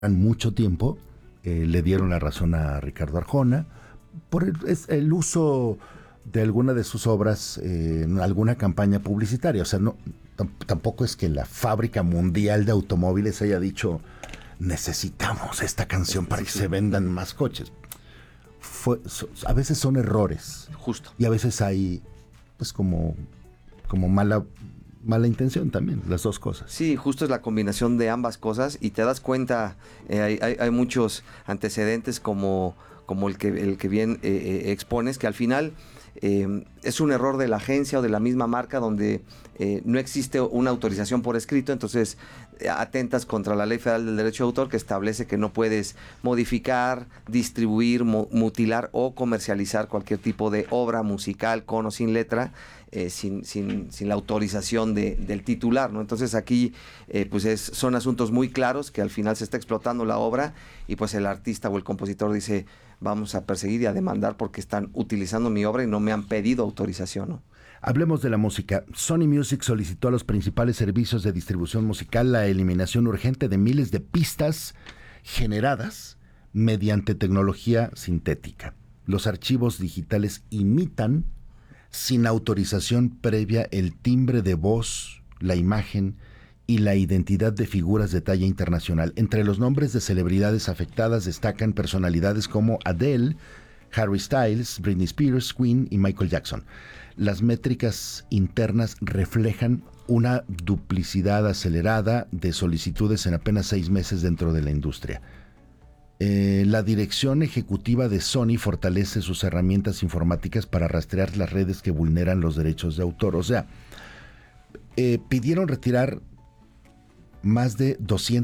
mucho tiempo, le dieron la razón a Ricardo Arjona por el uso de alguna de sus obras en alguna campaña publicitaria. O sea, no, tampoco es que la fábrica mundial de automóviles haya dicho necesitamos esta canción para que se vendan más coches. A veces son errores. Justo. Y a veces hay pues como mala intención también, las dos cosas. Sí, justo es la combinación de ambas cosas y te das cuenta, hay muchos antecedentes como el que bien expones, que al final es un error de la agencia o de la misma marca donde no existe una autorización por escrito, entonces atentas contra la Ley Federal del Derecho de Autor, que establece que no puedes modificar, distribuir, mutilar o comercializar cualquier tipo de obra musical con o sin letra sin la autorización del titular, ¿no? Entonces aquí pues son asuntos muy claros que al final se está explotando la obra y pues el artista o el compositor dice vamos a perseguir y a demandar porque están utilizando mi obra y no me han pedido autorización, ¿no? Hablemos de la música. Sony Music solicitó a los principales servicios de distribución musical la eliminación urgente de miles de pistas generadas mediante tecnología sintética. Los archivos digitales imitan sin autorización previa el timbre de voz, la imagen y la identidad de figuras de talla internacional. Entre los nombres de celebridades afectadas destacan personalidades como Adele, Harry Styles, Britney Spears, Queen y Michael Jackson. Las métricas internas reflejan una duplicidad acelerada de solicitudes en apenas 6 meses dentro de la industria. La dirección ejecutiva de Sony fortalece sus herramientas informáticas para rastrear las redes que vulneran los derechos de autor. O sea, pidieron retirar más de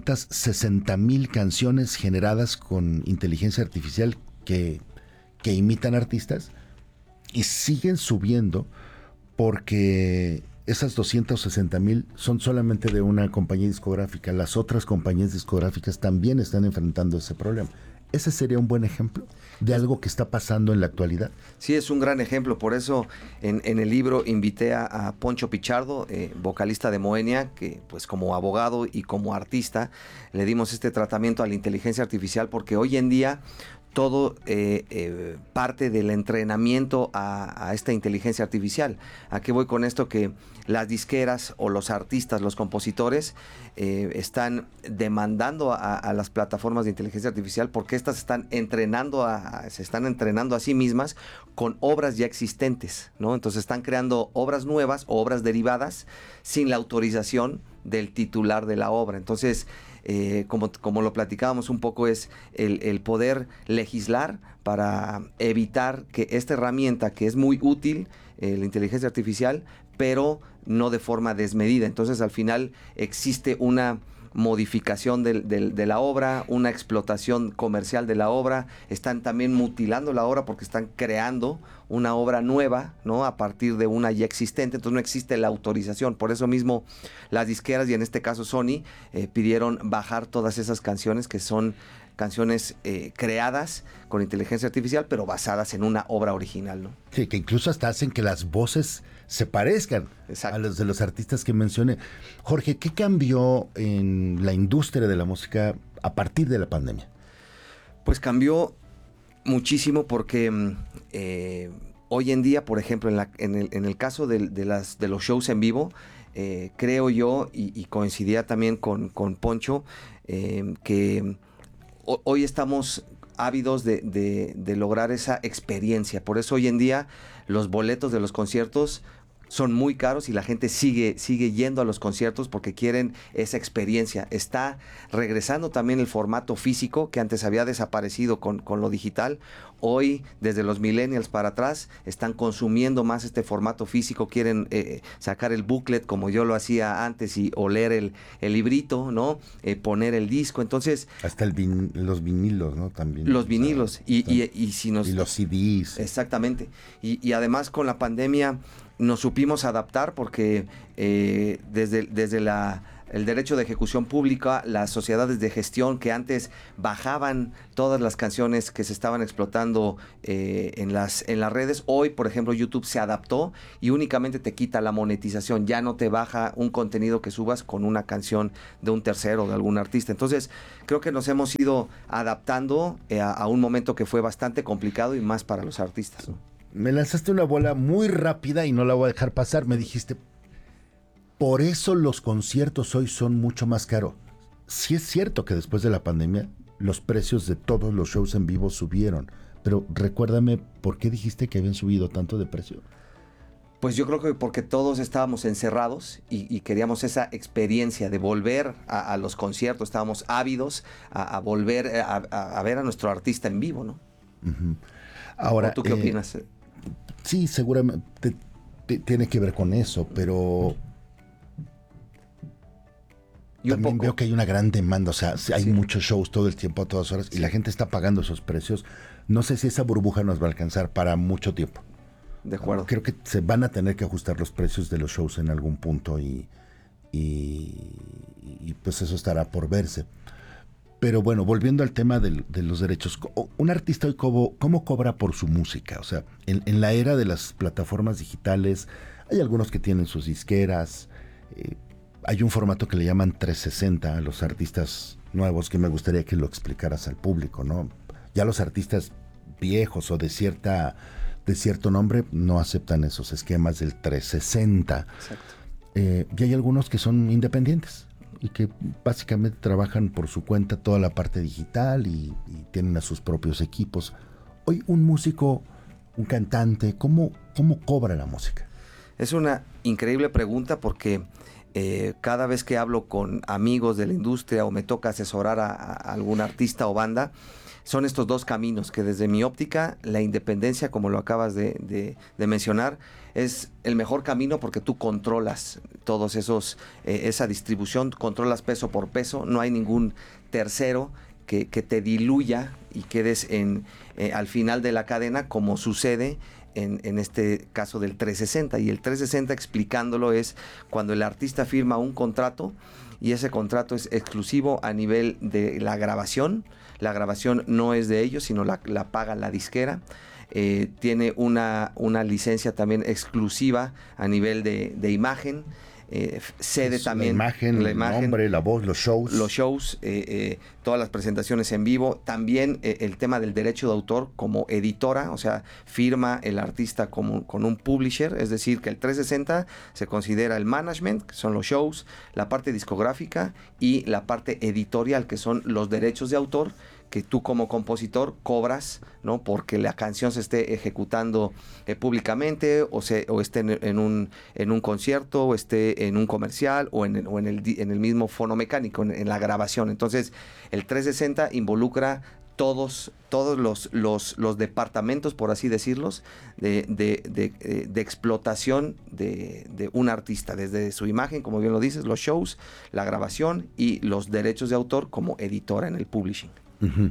260,000 canciones generadas con inteligencia artificial que imitan artistas y siguen subiendo porque esas 260,000 son solamente de una compañía discográfica. Las otras compañías discográficas también están enfrentando ese problema. ¿Ese sería un buen ejemplo de algo que está pasando en la actualidad? Sí, es un gran ejemplo. Por eso en el libro invité a Poncho Pichardo, vocalista de Moenia, que pues como abogado y como artista le dimos este tratamiento a la inteligencia artificial porque hoy en día todo parte del entrenamiento a esta inteligencia artificial. ¿A qué voy con esto? Que las disqueras o los artistas, los compositores, están demandando a las plataformas de inteligencia artificial porque estas están se están entrenando a sí mismas con obras ya existentes, ¿no? Entonces están creando obras nuevas o obras derivadas sin la autorización del titular de la obra. Entonces, como lo platicábamos un poco, es el poder legislar para evitar que esta herramienta, que es muy útil, la inteligencia artificial, pero no de forma desmedida. Entonces, al final existe una modificación de la obra, una explotación comercial de la obra, están también mutilando la obra porque están creando una obra nueva, ¿no? A partir de una ya existente, entonces no existe la autorización. Por eso mismo las disqueras y en este caso Sony pidieron bajar todas esas canciones que son canciones creadas con inteligencia artificial, pero basadas en una obra original, ¿no? Sí, que incluso hasta hacen que las voces se parezcan. Exacto. A los de los artistas que mencioné. Jorge, ¿qué cambió en la industria de la música a partir de la pandemia? Pues cambió muchísimo porque hoy en día, por ejemplo, en el caso de los shows en vivo, creo yo, y coincidía también con Poncho, que hoy estamos ávidos de lograr esa experiencia. Por eso hoy en día los boletos de los conciertos son muy caros y la gente sigue yendo a los conciertos porque quieren esa experiencia. Está regresando también el formato físico que antes había desaparecido con lo digital. Hoy, desde los millennials para atrás, están consumiendo más este formato físico, quieren sacar el booklet como yo lo hacía antes o leer el librito, ¿no? Poner el disco, entonces... Hasta los vinilos, ¿no? También. Los vinilos y los CDs. Exactamente. Y además con la pandemia nos supimos adaptar porque desde la el derecho de ejecución pública, las sociedades de gestión que antes bajaban todas las canciones que se estaban explotando en las redes. Hoy, por ejemplo, YouTube se adaptó y únicamente te quita la monetización. Ya no te baja un contenido que subas con una canción de un tercero, de algún artista. Entonces, creo que nos hemos ido adaptando a un momento que fue bastante complicado y más para los artistas, ¿no? Me lanzaste una bola muy rápida y no la voy a dejar pasar. Me dijiste, por eso los conciertos hoy son mucho más caros. Sí es cierto que después de la pandemia los precios de todos los shows en vivo subieron, pero recuérdame, ¿por qué dijiste que habían subido tanto de precio? Pues yo creo que porque todos estábamos encerrados y queríamos esa experiencia de volver a los conciertos, estábamos ávidos a volver a ver a nuestro artista en vivo, ¿no? Uh-huh. Ahora, ¿tú qué opinas? Sí, seguramente tiene que ver con eso, pero también veo que hay una gran demanda, o sea, hay muchos shows todo el tiempo, a todas horas, y la gente está pagando esos precios. No sé si esa burbuja nos va a alcanzar para mucho tiempo. De acuerdo. Creo que se van a tener que ajustar los precios de los shows en algún punto y pues eso estará por verse. Pero bueno, volviendo al tema de los derechos, un artista hoy ¿cómo cobra por su música? O sea, en la era de las plataformas digitales, hay algunos que tienen sus disqueras, hay un formato que le llaman 360 a los artistas nuevos, que me gustaría que lo explicaras al público, ¿no? Ya los artistas viejos o de cierto nombre no aceptan esos esquemas del 360. Exacto. Y hay algunos que son independientes y que básicamente trabajan por su cuenta toda la parte digital y tienen a sus propios equipos. Hoy un músico, un cantante, ¿cómo cobra la música? Es una increíble pregunta porque cada vez que hablo con amigos de la industria o me toca asesorar a algún artista o banda, son estos dos caminos que desde mi óptica, la independencia, como lo acabas de mencionar, es el mejor camino porque tú controlas todos esa distribución, controlas peso por peso, no hay ningún tercero que te diluya y quedes al final de la cadena, como sucede en este caso del 360. Y el 360, explicándolo, es cuando el artista firma un contrato y ese contrato es exclusivo a nivel de la grabación. La grabación no es de ellos, sino la paga la disquera. Tiene una licencia también exclusiva a nivel de imagen. Cede también la imagen, el nombre, la voz, los shows. Los shows, todas las presentaciones en vivo. También el tema del derecho de autor como editora, o sea, firma el artista con un publisher, es decir, que el 360 se considera el management, que son los shows, la parte discográfica y la parte editorial, que son los derechos de autor, que tú como compositor cobras, ¿no? Porque la canción se esté ejecutando públicamente o esté en un concierto o esté en un comercial o en el mismo fonomecánico, en la grabación. Entonces, el 360 involucra todos los departamentos, por así decirlos, de explotación de un artista, desde su imagen, como bien lo dices, los shows, la grabación y los derechos de autor como editora en el publishing. Uh-huh.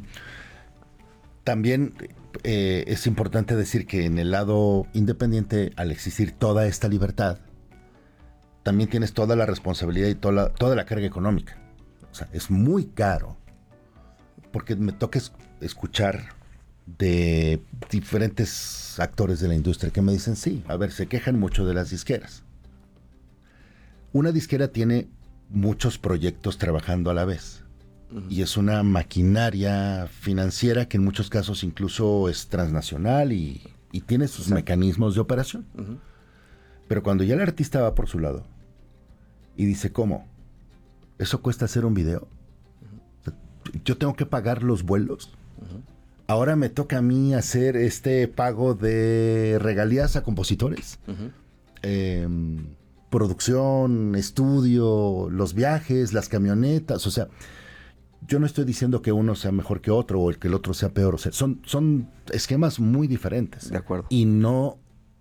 También es importante decir que en el lado independiente, al existir toda esta libertad, también tienes toda la responsabilidad y toda la carga económica. O sea, es muy caro, porque me toca escuchar de diferentes actores de la industria que me dicen, sí, a ver, se quejan mucho de las disqueras. Una disquera tiene muchos proyectos trabajando a la vez. Y es una maquinaria financiera que en muchos casos incluso es transnacional y tiene sus mecanismos de operación. Uh-huh. Pero cuando ya el artista va por su lado y dice, ¿cómo? ¿Eso cuesta hacer un video? Uh-huh. ¿Yo tengo que pagar los vuelos? Uh-huh. Ahora me toca a mí hacer este pago de regalías a compositores. Uh-huh. Producción, estudio, los viajes, las camionetas, o sea... Yo no estoy diciendo que uno sea mejor que otro o que el otro sea peor. O sea, son esquemas muy diferentes. De acuerdo. Y no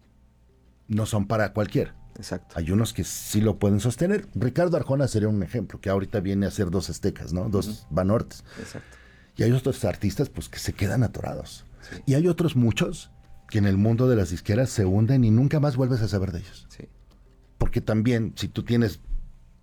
son para cualquiera. Exacto. Hay unos que sí lo pueden sostener. Ricardo Arjona sería un ejemplo, que ahorita viene a hacer 2 aztecas, ¿no? 2 Banortes. Exacto. Y hay otros artistas pues que se quedan atorados. Sí. Y hay otros muchos que en el mundo de las disqueras se hunden y nunca más vuelves a saber de ellos. Sí. Porque también, si tú tienes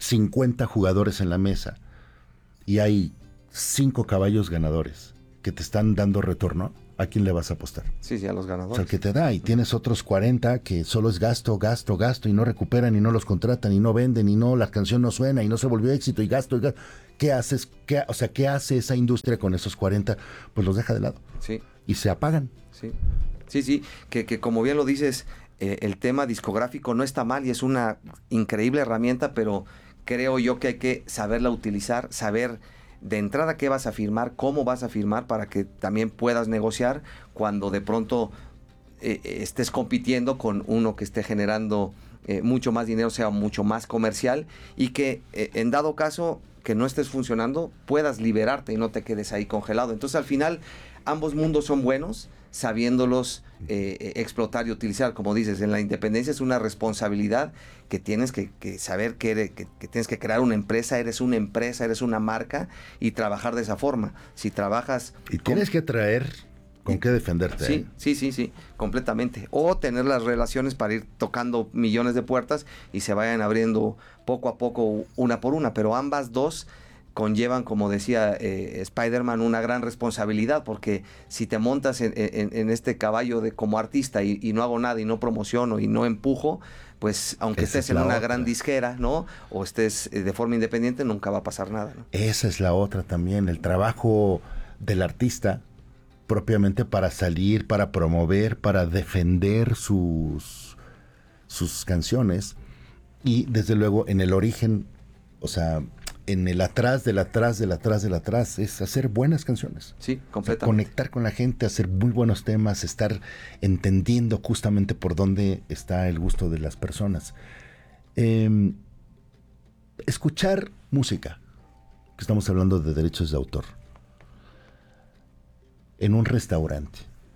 50 jugadores en la mesa y hay 5 caballos ganadores que te están dando retorno, ¿a quién le vas a apostar? Sí, a los ganadores. O sea, el que te da, y tienes otros 40 que solo es gasto, gasto, gasto, y no recuperan, y no los contratan, y no venden, y no, la canción no suena, y no se volvió éxito, y gasto, y gasto. ¿Qué haces? ¿Qué hace esa industria con esos 40? Pues los deja de lado. Sí. Y se apagan. Sí, que como bien lo dices, el tema discográfico no está mal y es una increíble herramienta, pero creo yo que hay que saberla utilizar, saber de entrada qué vas a firmar, cómo vas a firmar, para que también puedas negociar cuando de pronto estés compitiendo con uno que esté generando mucho más dinero, sea mucho más comercial, y que en dado caso que no estés funcionando, puedas liberarte y no te quedes ahí congelado. Entonces al final ambos mundos son buenos, sabiéndolos explotar y utilizar. Como dices, en la independencia es una responsabilidad que tienes que saber que tienes que crear una empresa, eres una marca, y trabajar de esa forma. Si trabajas... Y tienes que traer con qué defenderte. Sí, completamente. O tener las relaciones para ir tocando millones de puertas y se vayan abriendo poco a poco, una por una, pero ambas dos conllevan, como decía Spider-Man, una gran responsabilidad, porque si te montas en este caballo como artista y no hago nada y no promociono y no empujo, pues aunque estés en una gran disquera, ¿no? O estés de forma independiente, nunca va a pasar nada, ¿no? Esa es la otra también, el trabajo del artista propiamente para salir, para promover, para defender sus canciones, y desde luego en el origen, o sea, en el atrás del atrás del atrás del atrás, es hacer buenas canciones. Sí, completamente. O sea, conectar con la gente, hacer muy buenos temas, estar entendiendo justamente por dónde está el gusto de las personas. Escuchar música, que estamos hablando de derechos de autor, en un restaurante,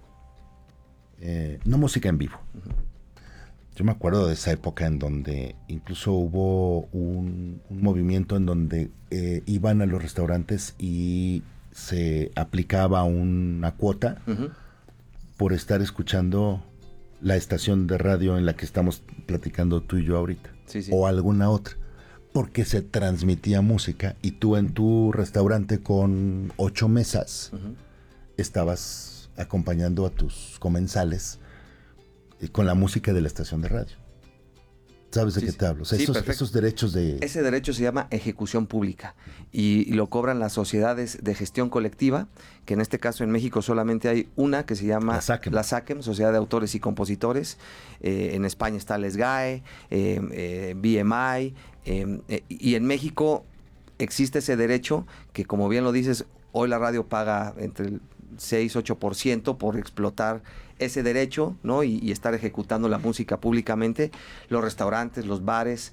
no música en vivo. Yo me acuerdo de esa época en donde incluso hubo un movimiento en donde iban a los restaurantes y se aplicaba una cuota por estar escuchando la estación de radio en la que estamos platicando tú y yo ahorita, o alguna otra, porque se transmitía música y tú en tu restaurante con 8 mesas estabas acompañando a tus comensales con la música de la estación de radio. ¿Sabes de qué te hablo? O sea, esos derechos de... Ese derecho se llama ejecución pública y lo cobran las sociedades de gestión colectiva, que en este caso en México solamente hay una que se llama la SACEM, Sociedad de Autores y Compositores. En España está la SGAE, BMI, y en México existe ese derecho que, como bien lo dices, hoy la radio paga entre el 6-8% por explotar ese derecho, ¿no? Y estar ejecutando la música públicamente. Los restaurantes, los bares,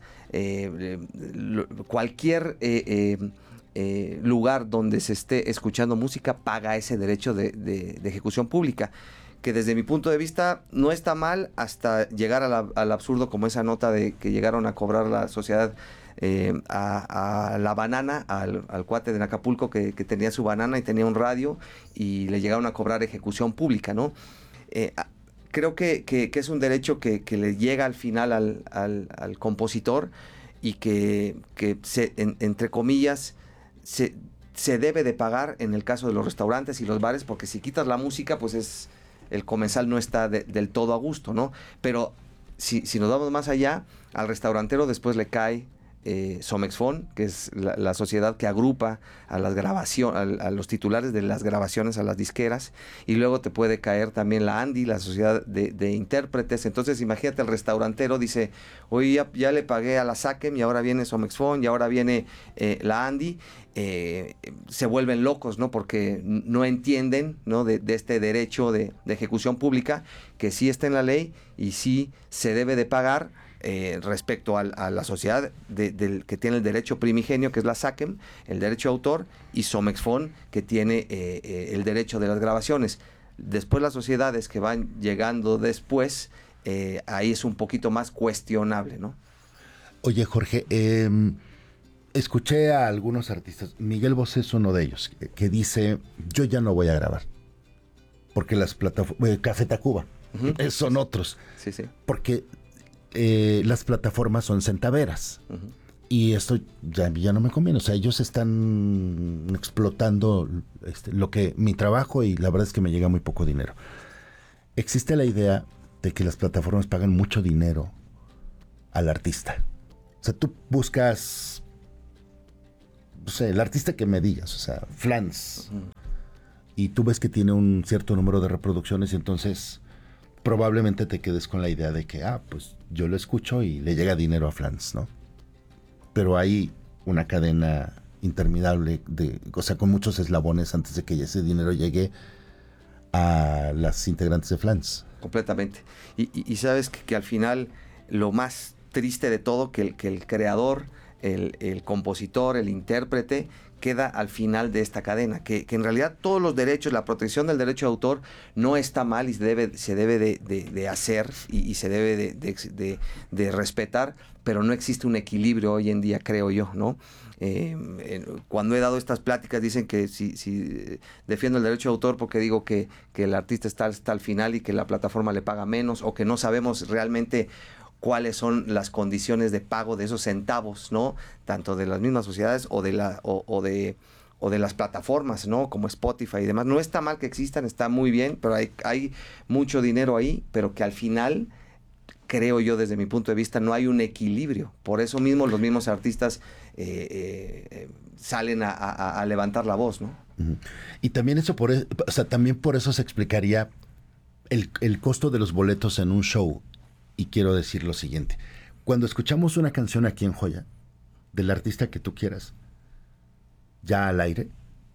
cualquier lugar donde se esté escuchando música paga ese derecho de ejecución pública, que desde mi punto de vista no está mal, hasta llegar al absurdo, como esa nota de que llegaron a cobrar la sociedad a la banana, al cuate de Acapulco que tenía su banana y tenía un radio, y le llegaron a cobrar ejecución pública, ¿no? Creo que es un derecho que le llega al final al compositor, y que entre comillas se debe de pagar en el caso de los restaurantes y los bares, porque si quitas la música, pues el comensal no está del todo a gusto, ¿no? Pero si nos vamos más allá, al restaurantero después le cae Somexfon, que es la sociedad que agrupa a las grabaciones, a los titulares de las grabaciones, a las disqueras, y luego te puede caer también la ANDI, la sociedad de intérpretes. Entonces imagínate, el restaurantero dice, oye, ya le pagué a la SACEM y ahora viene Somexfon y ahora viene la ANDI. Se vuelven locos, ¿no? Porque no entienden, ¿no? de este derecho de ejecución pública, que sí está en la ley y sí se debe de pagar, respecto a la sociedad que tiene el derecho primigenio, que es la SACEM, el derecho de autor, y Somexfon, que tiene el derecho de las grabaciones. Después las sociedades que van llegando después, ahí es un poquito más cuestionable, ¿no? Oye, Jorge, escuché a algunos artistas, Miguel Bosé es uno de ellos, que dice, yo ya no voy a grabar, porque las plataformas, Café Tacuba, son otros, sí. porque las plataformas son centaveras, Y esto ya no me conviene. O sea, ellos están explotando mi trabajo, y la verdad es que me llega muy poco dinero. Existe la idea de que las plataformas pagan mucho dinero al artista. O sea, tú buscas, no sé, el artista que me digas, o sea, Flans, y tú ves que tiene un cierto número de reproducciones, y entonces probablemente te quedes con la idea de que, pues yo lo escucho y le llega dinero a Flans, ¿no? Pero hay una cadena interminable o sea, con muchos eslabones antes de que ese dinero llegue a las integrantes de Flans. Completamente. Y sabes que al final lo más triste de todo, que el creador, el compositor, el intérprete, queda al final de esta cadena, que en realidad todos los derechos, la protección del derecho de autor no está mal y se debe de hacer y se debe de respetar, pero no existe un equilibrio hoy en día, creo yo, ¿no? Cuando he dado estas pláticas dicen que si defiendo el derecho de autor porque digo que el artista está al final y que la plataforma le paga menos, o que no sabemos realmente cuáles son las condiciones de pago de esos centavos, ¿no? Tanto de las mismas sociedades o de las plataformas, ¿no? Como Spotify y demás. No está mal que existan, está muy bien, pero hay mucho dinero ahí, pero que al final, creo yo desde mi punto de vista, no hay un equilibrio. Por eso mismo los mismos artistas salen a levantar la voz, ¿no? Uh-huh. Y también también por eso se explicaría el costo de los boletos en un show. Y quiero decir lo siguiente: cuando escuchamos una canción aquí en Joya, del artista que tú quieras, ya al aire,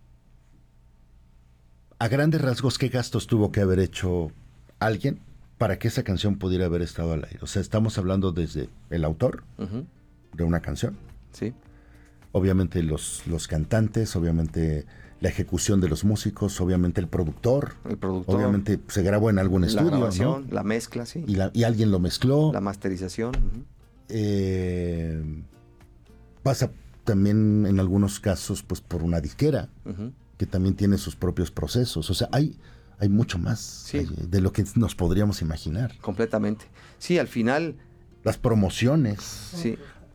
a grandes rasgos, ¿qué gastos tuvo que haber hecho alguien para que esa canción pudiera haber estado al aire? O sea, estamos hablando desde el autor de una canción, sí, obviamente los cantantes, obviamente la ejecución de los músicos, obviamente el productor, obviamente se grabó en algún estudio, la grabación, ¿no? La mezcla, sí, y alguien lo mezcló, la masterización. Pasa también en algunos casos pues por una disquera que también tiene sus propios procesos. O sea, hay mucho más, sí, de lo que nos podríamos imaginar. Completamente. Sí, al final las promociones, sí,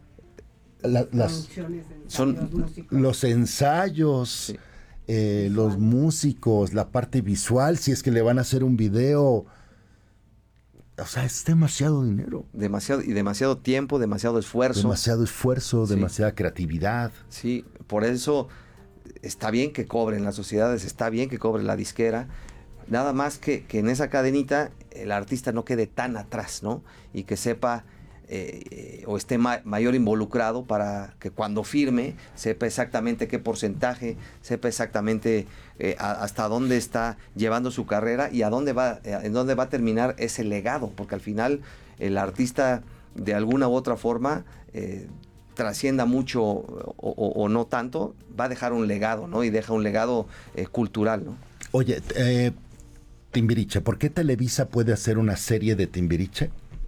son los ensayos, sí, los músicos, la parte visual, si es que le van a hacer un video. O sea, es demasiado dinero. Demasiado tiempo, demasiado esfuerzo. Sí, demasiada creatividad. Sí, por eso está bien que cobren las sociedades, está bien que cobre la disquera. Nada más que en esa cadenita el artista no quede tan atrás, ¿no? Y que sepa o esté mayor involucrado para que cuando firme sepa exactamente qué porcentaje, sepa exactamente hasta dónde está llevando su carrera y en dónde va a terminar ese legado, porque al final el artista de alguna u otra forma trascienda mucho o no tanto, va a dejar un legado, ¿no? Y deja un legado cultural, ¿no? Oye, Timbiriche, ¿por qué Televisa puede hacer una serie de Timbiriche?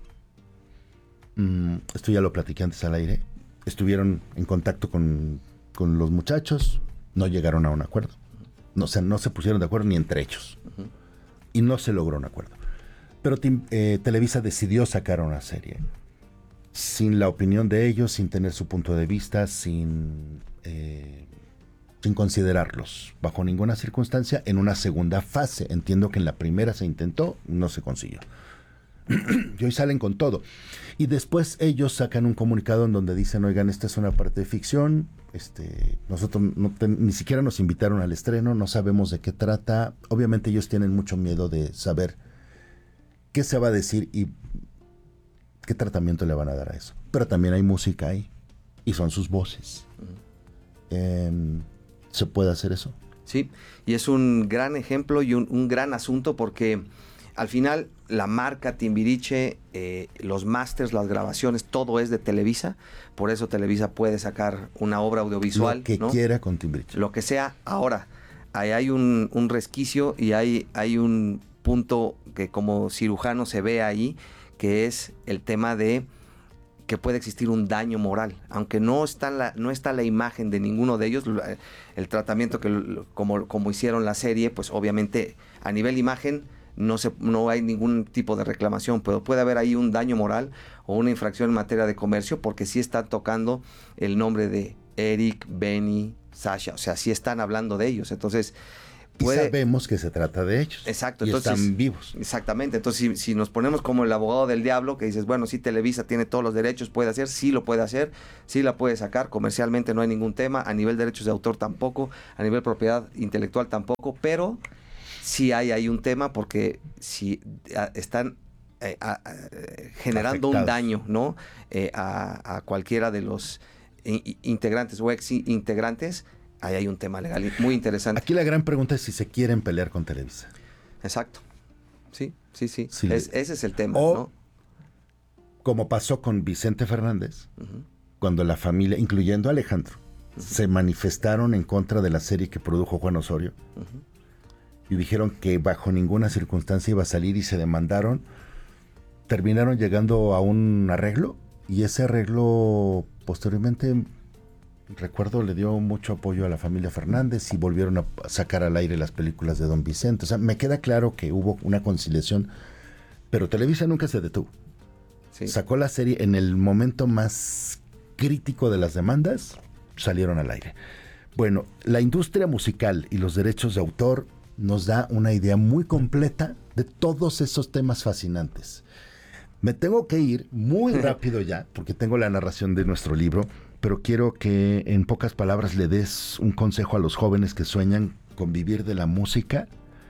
Esto ya lo platiqué antes al aire. Estuvieron en contacto con los muchachos, no llegaron a un acuerdo. No, o sea, no se pusieron de acuerdo ni entre ellos. Y no se logró un acuerdo. Pero Televisa decidió sacar una serie sin la opinión de ellos, sin tener su punto de vista, sin considerarlos bajo ninguna circunstancia en una segunda fase. Entiendo que en la primera se intentó, no se consiguió. Y hoy salen con todo. Y después ellos sacan un comunicado en donde dicen: oigan, esta es una parte de ficción, nosotros ni siquiera nos invitaron al estreno, no sabemos de qué trata. Obviamente ellos tienen mucho miedo de saber qué se va a decir y qué tratamiento le van a dar a eso. Pero también hay música ahí y son sus voces. ¿Se puede hacer eso? Sí, y es un gran ejemplo y un gran asunto, porque al final la marca Timbiriche, los másters, las grabaciones, todo es de Televisa. Por eso Televisa puede sacar una obra audiovisual, lo que ¿no? quiera con Timbiriche. Lo que sea. Ahora, ahí hay un resquicio y hay un punto que como cirujano se ve ahí, que es el tema de que puede existir un daño moral, aunque no está la imagen de ninguno de ellos. El tratamiento como hicieron la serie, pues obviamente a nivel imagen no hay ningún tipo de reclamación, pero puede haber ahí un daño moral o una infracción en materia de comercio, porque sí están tocando el nombre de Eric, Benny, Sasha, o sea, sí están hablando de ellos. Entonces, y sabemos que se trata de ellos. Exacto. Y entonces, están vivos. Exactamente. Entonces, si nos ponemos como el abogado del diablo, que dices, bueno, sí, Televisa tiene todos los derechos, puede hacer, sí lo puede hacer, sí la puede sacar, comercialmente no hay ningún tema, a nivel de derechos de autor tampoco, a nivel propiedad intelectual tampoco, pero sí hay ahí un tema, porque si están generando un daño, ¿no? A cualquiera de los integrantes o ex integrantes, ahí hay un tema legal muy interesante. Aquí la gran pregunta es si se quieren pelear con Televisa. Exacto. Sí. Ese es el tema, o, ¿no? Como pasó con Vicente Fernández, cuando la familia, incluyendo a Alejandro, se manifestaron en contra de la serie que produjo Juan Osorio, y dijeron que bajo ninguna circunstancia iba a salir, y se demandaron. Terminaron llegando a un arreglo, y ese arreglo posteriormente, recuerdo, le dio mucho apoyo a la familia Fernández y volvieron a sacar al aire las películas de Don Vicente. O sea, me queda claro que hubo una conciliación, pero Televisa nunca se detuvo. Sí. Sacó la serie en el momento más crítico de las demandas, salieron al aire. Bueno, la industria musical y los derechos de autor nos da una idea muy completa de todos esos temas fascinantes. Me tengo que ir muy rápido ya, porque tengo la narración de nuestro libro, pero quiero que en pocas palabras le des un consejo a los jóvenes que sueñan con vivir de la música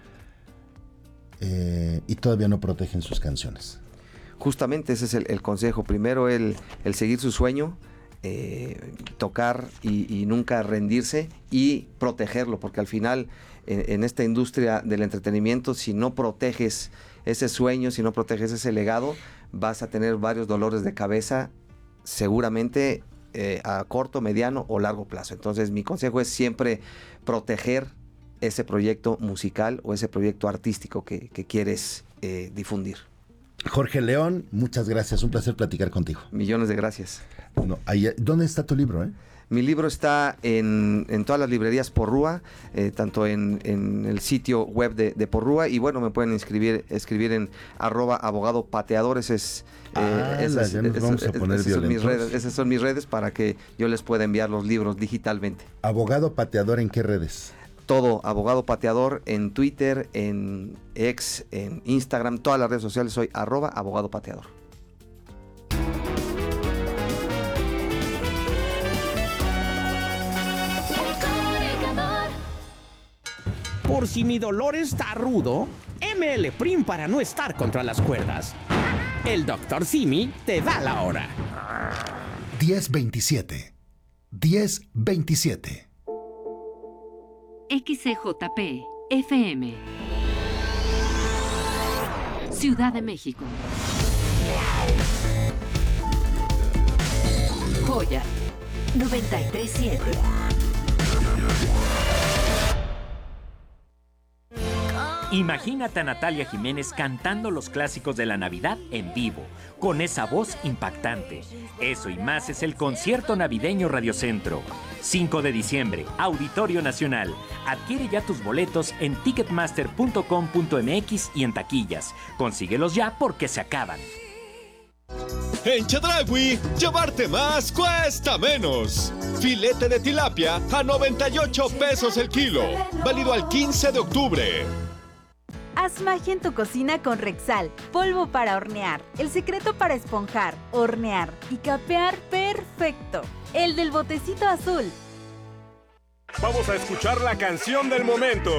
y todavía no protegen sus canciones. Justamente ese es el consejo. Primero, el seguir su sueño, tocar y nunca rendirse, y protegerlo, porque al final en esta industria del entretenimiento, si no proteges ese sueño, si no proteges ese legado, vas a tener varios dolores de cabeza, seguramente a corto, mediano o largo plazo. Entonces, mi consejo es siempre proteger ese proyecto musical o ese proyecto artístico que quieres difundir. Jorge León, muchas gracias, un placer platicar contigo. Millones de gracias. No, ¿dónde está tu libro? Mi libro está en todas las librerías Porrúa, tanto en el sitio web de Porrúa, y bueno, me pueden escribir en @abogadopateador. Esas son mis redes para que yo les pueda enviar los libros digitalmente. ¿Abogado Pateador en qué redes? Todo, Abogado Pateador, en Twitter, en X, en Instagram, todas las redes sociales soy @abogadopateador. Por si mi dolor está rudo, ML Prim para no estar contra las cuerdas. El Dr. Simi te da la hora. 10:27. 10:27. XCJP FM. Ciudad de México. Joya 93.7. Imagínate a Natalia Jiménez cantando los clásicos de la Navidad en vivo, con esa voz impactante. Eso y más es el Concierto Navideño Radiocentro. 5 de diciembre, Auditorio Nacional. Adquiere ya tus boletos en ticketmaster.com.mx y en taquillas. Consíguelos ya porque se acaban. En Chedraui, llevarte más cuesta menos. Filete de tilapia a 98 pesos el kilo. Válido al 15 de octubre. Haz magia en tu cocina con Rexal, polvo para hornear. El secreto para esponjar, hornear y capear perfecto. El del botecito azul. Vamos a escuchar la canción del momento.